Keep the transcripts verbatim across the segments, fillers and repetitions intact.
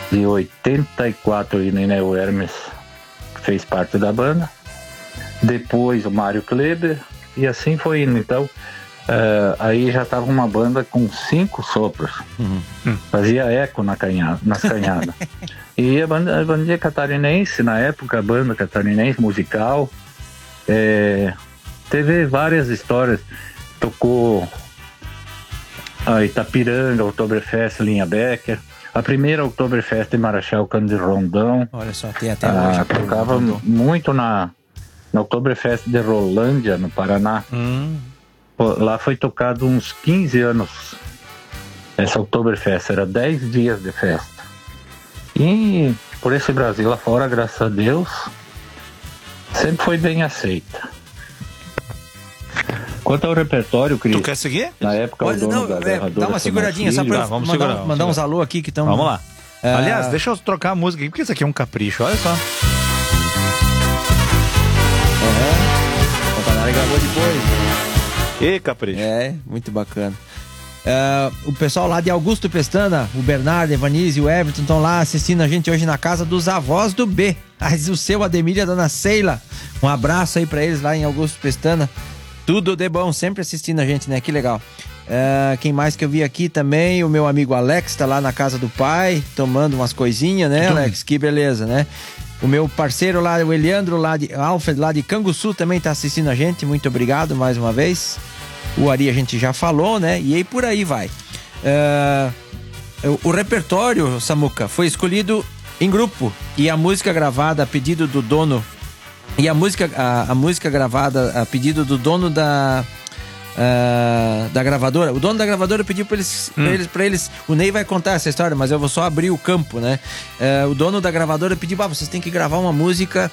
de oitenta e quatro, o Irineu Hermes fez parte da banda. Depois o Mário Kleber, e assim foi indo. Então, uh, aí já estava uma banda com cinco sopros. Uhum. Fazia eco na canhada, nas canhadas. E a banda, a banda catarinense, na época, a banda catarinense musical, é, teve várias histórias. Tocou a Itapiranga, Oktoberfest, Linha Becker. A primeira Oktoberfest em Marechal Cândido Rondão. Olha só, tem até ah, hoje. Tocava muito na, na Oktoberfest de Rolândia, no Paraná. Hum. Lá foi tocado uns quinze anos. Essa Oktoberfest era dez dias de festa. E por esse Brasil afora, graças a Deus, sempre foi bem aceita. Quanto ao repertório, Cris... Tu quer seguir? Na época, Pode, o dono não, da é, gravadora... dá uma seguradinha só pra tá, vamos mandar, segurar, mandar vamos uns alô aqui que estão... Vamos lá. É... Aliás, deixa eu trocar a música aqui, porque isso aqui é um capricho, olha só. É, o Montanari gravou depois. E capricho. É, muito bacana. É, o pessoal lá de Augusto Pestana, o Bernardo, Evanise e o Everton estão lá assistindo a gente hoje na casa dos avós do B. O seu Ademir e a dona Sheila. Um abraço aí pra eles lá em Augusto Pestana. Tudo de bom, sempre assistindo a gente, né? Que legal. Uh, quem mais que eu vi aqui também? O meu amigo Alex tá lá na casa do pai, tomando umas coisinhas, né, Alex? Que beleza, né? O meu parceiro lá, o Eliandro, lá de Alfred, lá de Canguçu, também tá assistindo a gente. Muito obrigado mais uma vez. O Ari a gente já falou, né? E aí por aí vai. Uh, o, o repertório, Samuca, foi escolhido em grupo. E a música gravada a pedido do dono... E a música, a, a música gravada a pedido do dono da, uh, da gravadora. O dono da gravadora pediu para eles, hum. pra eles, pra eles... O Ney vai contar essa história, mas eu vou só abrir o campo, né? Uh, o dono da gravadora pediu, ah, vocês têm que gravar uma música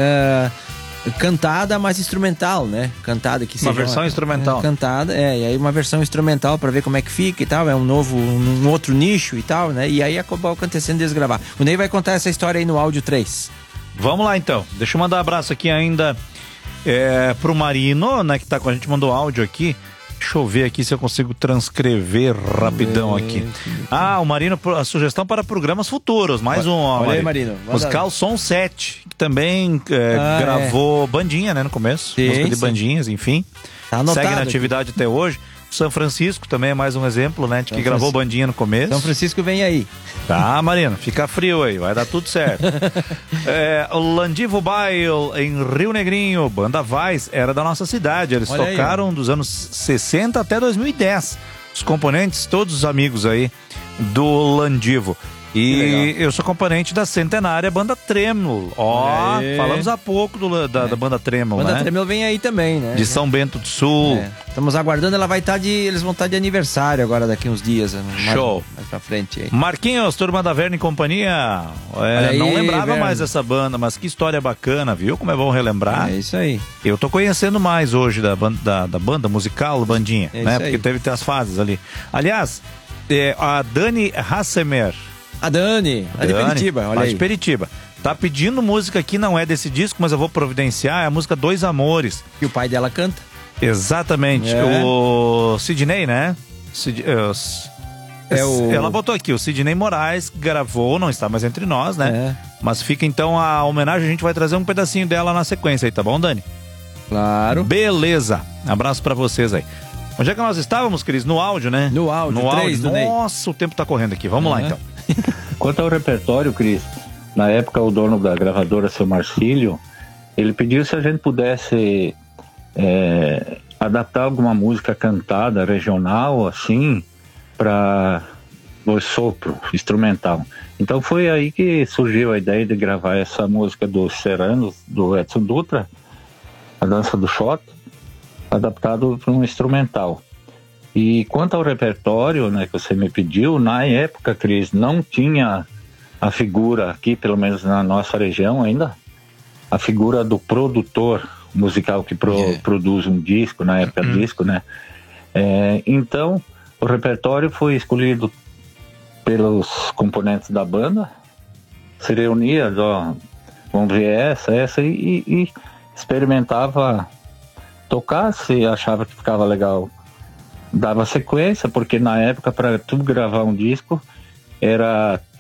uh, cantada, mas instrumental, né? Cantada que seja uma versão uma, instrumental. Uh, cantada, é. E aí uma versão instrumental para ver como é que fica e tal. É um novo, um outro nicho e tal, né? E aí acabou acontecendo deles gravar. O Ney vai contar essa história aí no áudio três. Vamos lá então, deixa eu mandar um abraço aqui ainda é, pro Marino, né, que tá com a gente, mandou áudio aqui. Deixa eu ver aqui se eu consigo transcrever rapidão aqui. Ah, o Marino, a sugestão para programas futuros, mais um. Ó, Olha aí, Marino. Musical Som sete, que também é, ah, gravou é. bandinha, né, no começo. Sim, música de sim. bandinhas, enfim. Tá anotado, segue na atividade aqui até hoje. São Francisco também é mais um exemplo, né? De que São gravou Francisco. bandinha no começo. São Francisco vem aí. Tá, Marino, fica frio aí, vai dar tudo certo. é, o Landivo Baile em Rio Negrinho, Banda Vaz, era da nossa cidade. Eles Olha tocaram aí, dos anos sessenta até dois mil e dez. Os componentes, todos os amigos aí do Landivo. E eu sou componente da centenária Banda Trêmulo. Ó, é. falamos há pouco do, da, é. da Banda Trêmulo, Banda né? Trêmulo vem aí também, né? De São Bento do Sul. É. Estamos aguardando, ela vai estar de... Eles vão estar de aniversário agora, daqui uns dias. Mais, Show. Mais pra frente aí. Marquinhos, turma da Verne e Companhia. É, aí, não lembrava Verne. mais dessa banda, mas que história bacana, viu? Como é bom relembrar. É isso aí. Eu tô conhecendo mais hoje da, da, da banda musical, Bandinha, é né? Porque teve as fases ali. Aliás, é, a Dani Hassemer... A Dani, a Dani, de Peritiba, olha aí. de Peritiba. Tá pedindo música que não é desse disco, mas eu vou providenciar, é a música Dois Amores. Que o pai dela canta. Exatamente. É. O Sidney, né? Sid, é, é o... Ela botou aqui, o Sidney Moraes gravou, não está mais entre nós, né? É. Mas fica então a homenagem, a gente vai trazer um pedacinho dela na sequência aí, tá bom, Dani? Claro. Beleza. Abraço pra vocês aí. Onde é que nós estávamos, Cris? No áudio, né? No áudio, no três, áudio. Nossa, o tempo tá correndo aqui. Vamos uhum. lá, então. Quanto ao repertório, Cris, na época o dono da gravadora, seu Marcílio, ele pediu se a gente pudesse é, adaptar alguma música cantada, regional, assim, para o sopro instrumental. Então foi aí que surgiu a ideia de gravar essa música dos Seranos, do Edson Dutra, a Dança do Shot, adaptado para um instrumental. E quanto ao repertório, né, que você me pediu, na época, Cris, não tinha a figura aqui, pelo menos na nossa região ainda, a figura do produtor musical que pro, yeah. produz um disco, na época uhum. disco, né? É, então, o repertório foi escolhido pelos componentes da banda, se reunia, ó, vamos ver essa, essa, e, e experimentava tocar, se achava que ficava legal, dava sequência, porque na época, para tu gravar um disco, era